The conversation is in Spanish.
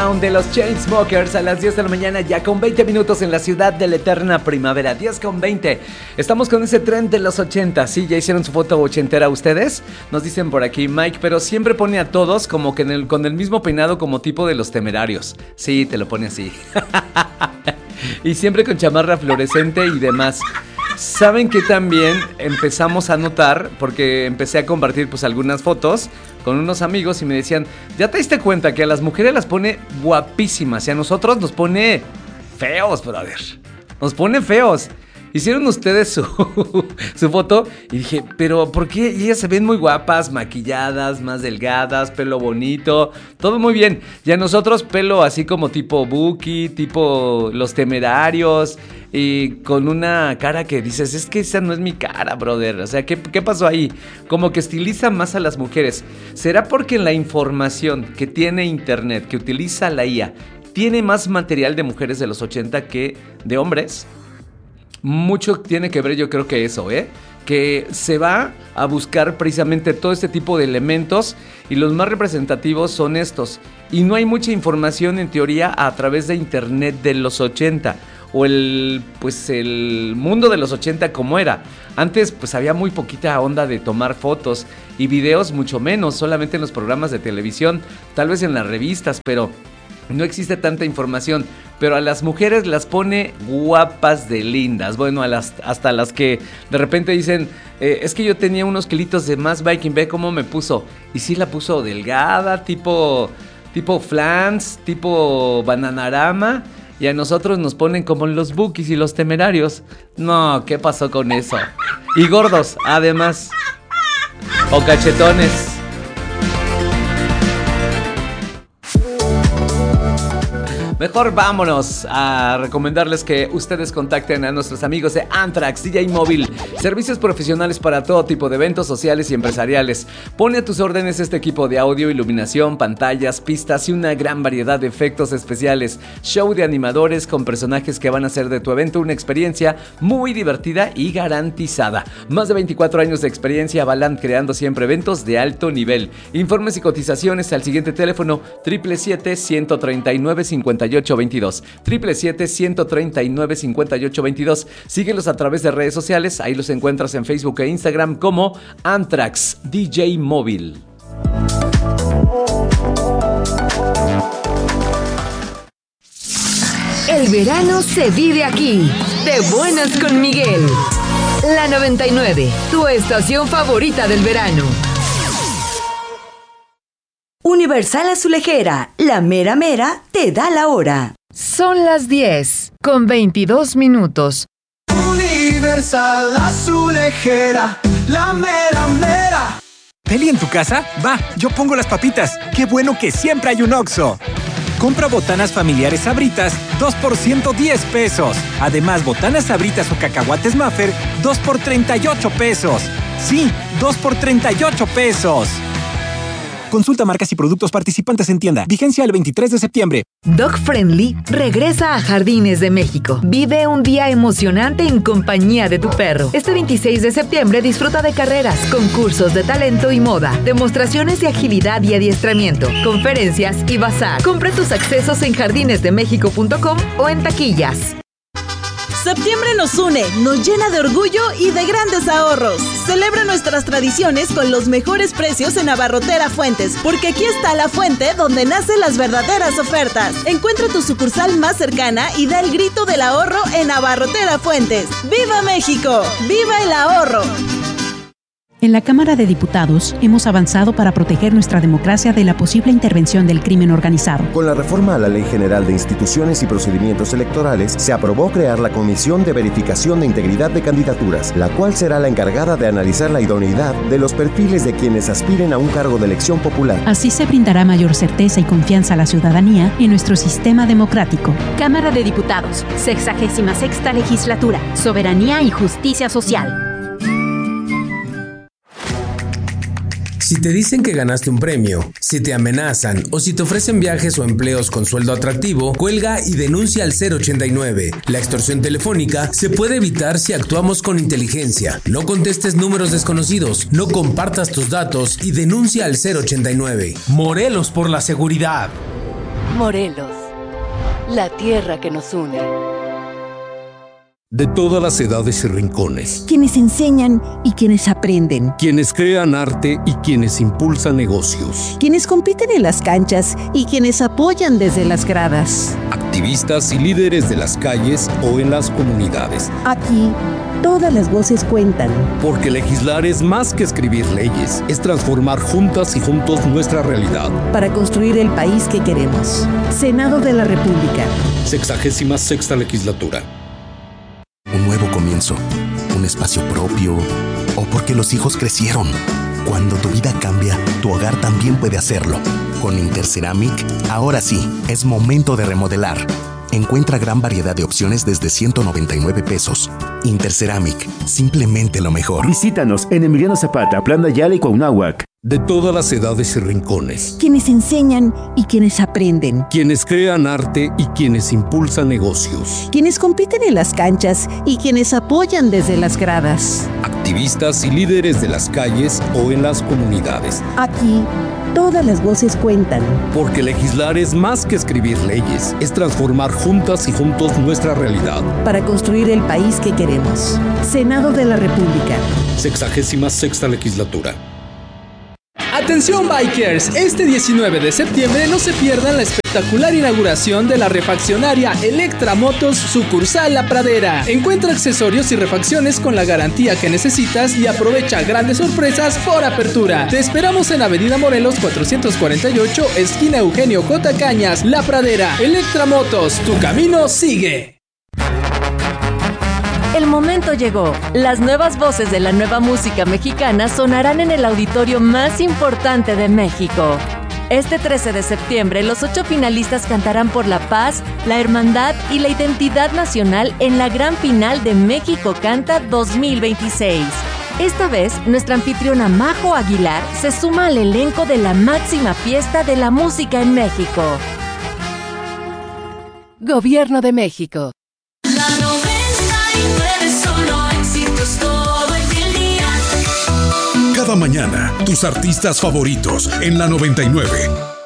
Down de los Chainsmokers a las 10 de la mañana, ya con 20 minutos en la ciudad de la eterna primavera. 10 con 20. Estamos con ese tren de los 80. ¿Sí? ¿Ya hicieron su foto ochentera ustedes? Nos dicen por aquí, Mike, pero siempre pone a todos como que con el mismo peinado como tipo de los Temerarios. Sí, te lo pone así. Y siempre con chamarra fluorescente y demás. ¿Saben que también empezamos a notar? Porque empecé a compartir pues algunas fotos con unos amigos y me decían, ¿ya te diste cuenta que a las mujeres las pone guapísimas y a nosotros nos pone feos, brother? Nos pone feos. Hicieron ustedes su foto y dije, ¿pero por qué? Y ellas se ven muy guapas, maquilladas, más delgadas, pelo bonito, todo muy bien. Y a nosotros pelo así como tipo Buki, tipo Los Temerarios y con una cara que dices, es que esa no es mi cara, brother. O sea, ¿qué pasó ahí? Como que estiliza más a las mujeres. ¿Será porque en la información que tiene internet, que utiliza la IA, tiene más material de mujeres de los 80 que de hombres? Mucho tiene que ver, yo creo que eso, que se va a buscar precisamente todo este tipo de elementos y los más representativos son estos. Y no hay mucha información en teoría a través de internet de los 80 o el mundo de los 80 como era. Antes pues había muy poquita onda de tomar fotos y videos mucho menos, solamente en los programas de televisión, tal vez en las revistas, pero no existe tanta información, pero a las mujeres las pone guapas de lindas. Bueno, hasta las que de repente dicen, es que yo tenía unos kilitos de más Viking, ve cómo me puso. Y sí la puso delgada, tipo Flans, tipo Bananarama. Y a nosotros nos ponen como los Bukis y los Temerarios. No, ¿qué pasó con eso? Y gordos, además. O cachetones. Mejor vámonos a recomendarles que ustedes contacten a nuestros amigos de Anthrax DJ Móvil. Servicios profesionales para todo tipo de eventos sociales y empresariales. Pone a tus órdenes este equipo de audio, iluminación, pantallas, pistas y una gran variedad de efectos especiales. Show de animadores con personajes que van a hacer de tu evento una experiencia muy divertida y garantizada. Más de 24 años de experiencia avalan creando siempre eventos de alto nivel. Informes y cotizaciones al siguiente teléfono 777-139-5822. 777-139-5822. Síguelos a través de redes sociales. Ahí los encuentras en Facebook e Instagram como Anthrax DJ Móvil. El verano se vive aquí. De buenas con Miguel. La 99, tu estación favorita del verano. Universal Azulejera, la mera mera te da la hora. Son las 10 con 22 minutos. Universal Azulejera, la mera mera. ¿Peli en tu casa? Va, yo pongo las papitas. Qué bueno que siempre hay un Oxxo. Compra botanas familiares Sabritas, 2 por 110 pesos. Además, botanas Sabritas o cacahuates Maffer, 2 por 38 pesos. Sí, 2 por 38 pesos. Consulta marcas y productos participantes en tienda. Vigencia el 23 de septiembre. Dog Friendly regresa a Jardines de México. Vive un día emocionante en compañía de tu perro. Este 26 de septiembre disfruta de carreras, concursos de talento y moda, demostraciones de agilidad y adiestramiento, conferencias y bazar. Compra tus accesos en jardinesdemexico.com o en taquillas. Septiembre nos une, nos llena de orgullo y de grandes ahorros. Celebra nuestras tradiciones con los mejores precios en Abarrotera Fuentes, porque aquí está la fuente donde nacen las verdaderas ofertas. Encuentra tu sucursal más cercana y da el grito del ahorro en Abarrotera Fuentes. ¡Viva México! ¡Viva el ahorro! En la Cámara de Diputados hemos avanzado para proteger nuestra democracia de la posible intervención del crimen organizado. Con la reforma a la Ley General de Instituciones y Procedimientos Electorales, se aprobó crear la Comisión de Verificación de Integridad de Candidaturas, la cual será la encargada de analizar la idoneidad de los perfiles de quienes aspiren a un cargo de elección popular. Así se brindará mayor certeza y confianza a la ciudadanía en nuestro sistema democrático. Cámara de Diputados, 66ª Legislatura, Soberanía y Justicia Social. Si te dicen que ganaste un premio, si te amenazan o si te ofrecen viajes o empleos con sueldo atractivo, cuelga y denuncia al 089. La extorsión telefónica se puede evitar si actuamos con inteligencia. No contestes números desconocidos, no compartas tus datos y denuncia al 089. Morelos por la seguridad. Morelos, la tierra que nos une. De todas las edades y rincones. Quienes enseñan y quienes aprenden. Quienes crean arte y quienes impulsan negocios. Quienes compiten en las canchas y quienes apoyan desde las gradas. Activistas y líderes de las calles o en las comunidades. Aquí, todas las voces cuentan. Porque legislar es más que escribir leyes, es transformar juntas y juntos nuestra realidad. Para construir el país que queremos. Senado de la República. 66ª Legislatura. Un nuevo comienzo, un espacio propio, o porque los hijos crecieron. Cuando tu vida cambia, tu hogar también puede hacerlo. Con Interceramic, ahora sí, es momento de remodelar. Encuentra gran variedad de opciones desde 199 pesos. Interceramic, simplemente lo mejor. Visítanos en Emiliano Zapata, Plan Dayala y Cuauhnáhuac. De todas las edades y rincones. Quienes enseñan y quienes aprenden. Quienes crean arte y quienes impulsan negocios. Quienes compiten en las canchas y quienes apoyan desde las gradas. Activistas y líderes de las calles o en las comunidades. Aquí, todas las voces cuentan. Porque legislar es más que escribir leyes, es transformar juntas y juntos nuestra realidad. Para construir el país que queremos. Senado de la República. 66ª Legislatura. Atención bikers, este 19 de septiembre no se pierdan la espectacular inauguración de la refaccionaria Electra Motos sucursal La Pradera. Encuentra accesorios y refacciones con la garantía que necesitas y aprovecha grandes sorpresas por apertura. Te esperamos en Avenida Morelos 448, esquina Eugenio J. Cañas, La Pradera. Electra Motos, tu camino sigue. El momento llegó. Las nuevas voces de la nueva música mexicana sonarán en el auditorio más importante de México. Este 13 de septiembre, los 8 finalistas cantarán por la paz, la hermandad y la identidad nacional en la gran final de México Canta 2026. Esta vez, nuestra anfitriona Majo Aguilar se suma al elenco de la máxima fiesta de la música en México. Gobierno de México. Cada mañana, tus artistas favoritos en la 99.